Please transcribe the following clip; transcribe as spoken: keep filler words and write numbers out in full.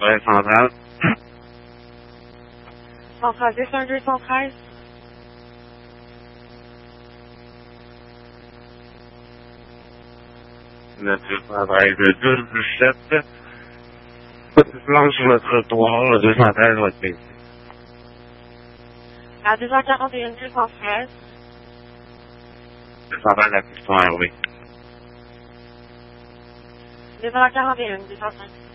Ouais, centrale. Centrale deux un deux cent treize. Le deux cent treize, le douze dix-sept. Petite planche sur le trottoir, le deux cent treize va être payé. À deux heures quarante et un, deux cent treize. deux cent treize la question R V. deux heures quarante et un, deux cent treize.